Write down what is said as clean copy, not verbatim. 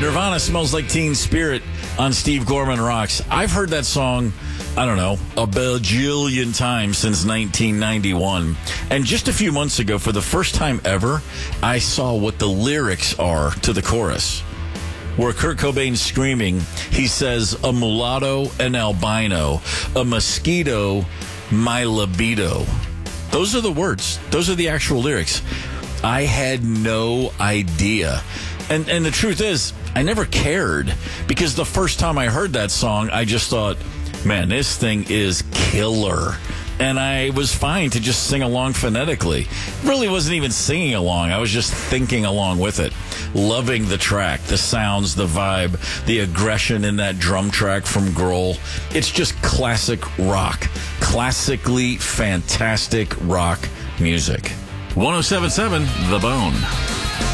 Nirvana, Smells Like Teen Spirit on Steve Gorman Rocks. I've heard that song, I don't know, a bajillion times since 1991. And just a few months ago, for the first time ever, I saw what the lyrics are to the chorus. Where Kurt Cobain's screaming, he says, a mulatto, an albino, a mosquito, my libido. Those are the words. Those are the actual lyrics. I had no idea. And the truth is, I never cared, because the first time I heard that song, I just thought, man, this thing is killer. And I was fine to just sing along phonetically. Really wasn't even singing along. I was just thinking along with it. Loving the track, the sounds, the vibe, the aggression in that drum track from Grohl. It's just classic rock. Classically fantastic rock music. 107.7 The Bone.